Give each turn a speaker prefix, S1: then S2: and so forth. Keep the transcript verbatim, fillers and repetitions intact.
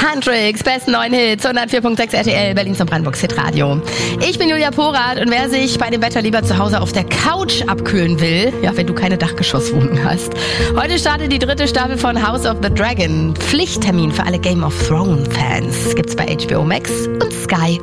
S1: Hendrix, besten neuen Hits, hundertvier Komma sechs R T L, Berlins und Brandenburgs Hitradio. Ich bin Julia Porath und wer sich bei dem Wetter lieber zu Hause auf der Couch abkühlen will, ja, wenn du keine Dachgeschosswohnung hast. Heute startet die dritte Staffel von House of the Dragon. Pflichttermin für alle Game of Thrones Fans. Gibt's bei H B O Max und Sky.